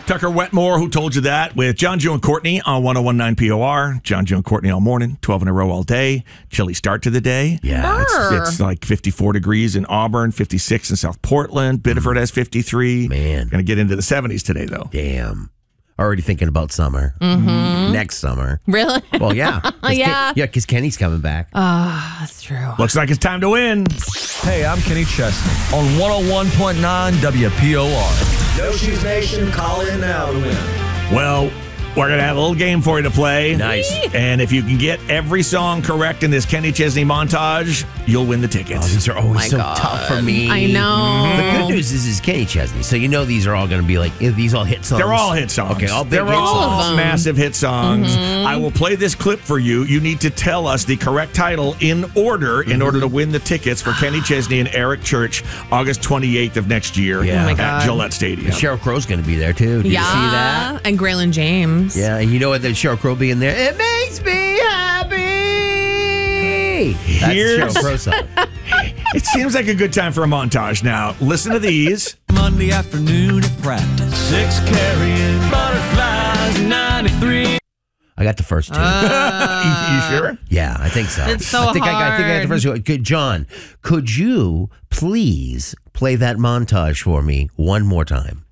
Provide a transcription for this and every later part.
Tucker Wetmore, Who Told You That, with John, Joe, and Courtney on 101.9 POR. John, Joe, and Courtney all morning, 12 in a row all day. Chilly start to the day. Yeah. It's like 54 degrees in Auburn, 56 in South Portland. Biddeford has 53. Man. Going to get into the 70s today, though. Damn. Already thinking about summer. Next summer. Really? Well, yeah. Yeah. Because Kenny's coming back. That's true. Looks like it's time to win. Hey, I'm Kenny Chesney on 101.9 WPOR. No Shoes Nation, call in now to win. Well, we're going to have a little game for you to play. Nice. And if you can get every song correct in this Kenny Chesney montage, you'll win the tickets. These are always so tough for me. I know. The good news is Kenny Chesney. So you know these are all going to be like, these all hit songs? They're all hit songs. Okay, all big They're hit all songs. massive hit songs. I will play this clip for you. You need to tell us the correct title in order to win the tickets for Kenny Chesney and Eric Church August 28th of next year Yeah. Oh my at God. Gillette Stadium. Sheryl Crow's going to be there, too. Did you see that? And Graylin James. Yeah, and you know what? The Sheryl Crow being there, it makes me happy. That's Here's- Sheryl Crow song. It seems like a good time for a montage now. Listen to these. Monday afternoon at practice. 6 carrying butterflies, 93. I got the first two. You sure? Yeah, I think so. It's so I think I got the hard. first two. Good, John, could you please play that montage for me one more time?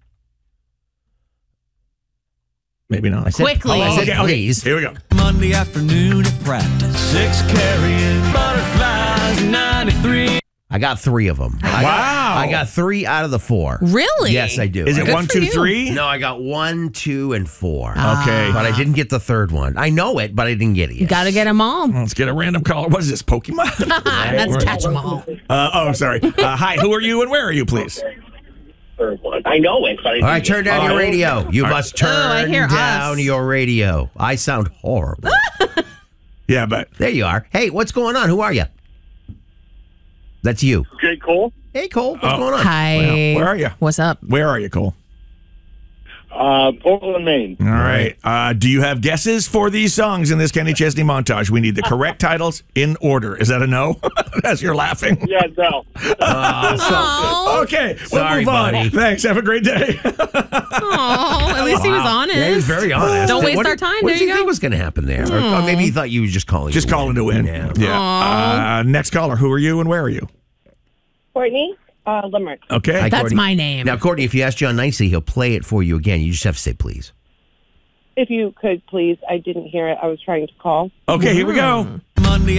Maybe not. I said, Quickly. I said Okay, please. here we go. Monday afternoon at practice. 6 carrying butterflies, 93. I got 3 of them. Wow. I got 3 out of the 4. Really? Yes, I do. Is it Good 1, for 2, you. 3? No, I got 1, 2, and 4. Okay. But I didn't get the third one. I know it, but I didn't get it yet. You got to get them all. Let's get a random caller. What is this, Pokemon? That's catch them all. Sorry. Hi, who are you and where are you, please? I know it, but All right, turn down your radio. You must I turn hear down us. your radio. I sound horrible. Yeah, but There you are. Hey, what's going on? Who are you? That's you. Okay, Cole. Hey, Cole. What's going on? Hi. Well, where are you? What's up? Where are you, Cole? Portland, Maine. All right. Do you have guesses for these songs in this Kenny Chesney montage? We need the correct titles in order. Is that a no? As you're laughing. Yeah, no. Oh, Okay. Sorry, we'll move on. buddy. Thanks. Have a great day. at least he was honest. Yeah, he's very honest. Don't waste What our did- time. What There did you you think go. was going to happen there? Or maybe he thought you were just calling. Just calling to win. Yeah. Next caller. Who are you and where are you? Courtney, Limerick. Okay. Hi, That's Courtney. my name. Now, Courtney, if you ask John nicely, he'll play it for you again. You just have to say please. If you could, please. I didn't hear it. I was trying to call. Okay, here we go. Monday